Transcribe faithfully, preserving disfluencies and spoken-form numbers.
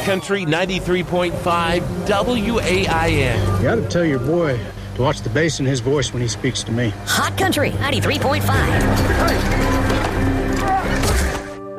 Country ninety-three point five W A I N. You gotta tell your boy to watch the bass in his voice when he speaks to me. Hot Country ninety-three point five.